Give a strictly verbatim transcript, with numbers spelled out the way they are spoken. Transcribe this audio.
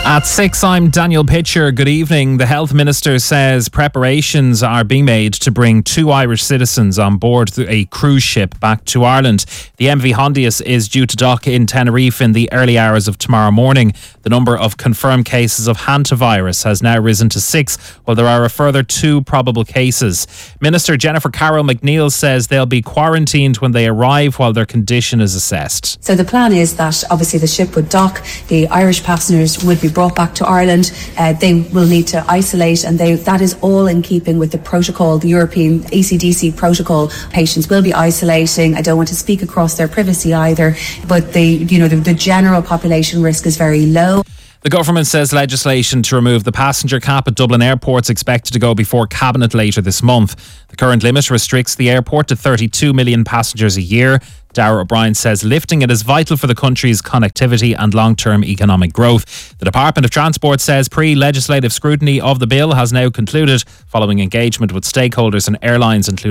At six, I'm Daniel Pitcher. Good evening. The Health Minister says preparations are being made to bring two Irish citizens on board a cruise ship back to Ireland. The M V Hondius is due to dock in Tenerife in the early hours of tomorrow morning. The number of confirmed cases of hantavirus has now risen to six, while there are a further two probable cases. Minister Jennifer Carroll McNeil says they'll be quarantined when they arrive while their condition is assessed. So the plan is that obviously the ship would dock, the Irish passengers would be brought back to Ireland. Uh, they will need to isolate, and they, that is all in keeping with the protocol, the European A C D C protocol. Patients will be isolating. I don't want to speak across their privacy either, but the you know the, the general population risk is very low. The government says legislation to remove the passenger cap at Dublin Airport is expected to go before Cabinet later this month. The current limit restricts the airport to thirty-two million passengers a year. Darragh O'Brien says lifting it is vital for the country's connectivity and long-term economic growth. The Department of Transport says pre-legislative scrutiny of the bill has now concluded following engagement with stakeholders and airlines, including